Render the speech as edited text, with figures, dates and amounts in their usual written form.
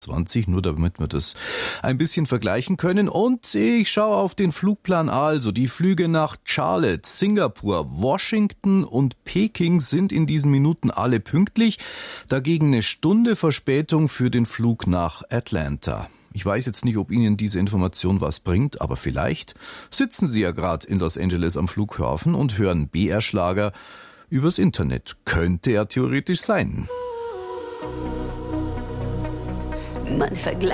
20, nur damit wir das ein bisschen vergleichen können. Und ich schaue auf den Flugplan, also die Flüge nach Charlotte, Singapur, Washington und Peking sind in diesen Minuten alle pünktlich. Dagegen eine Stunde Verspätung für den Flug nach Atlanta. Ich weiß jetzt nicht, ob Ihnen diese Information was bringt, aber vielleicht sitzen Sie ja gerade in Los Angeles am Flughafen und hören BR-Schlager übers Internet. Könnte ja theoretisch sein. Man vergleicht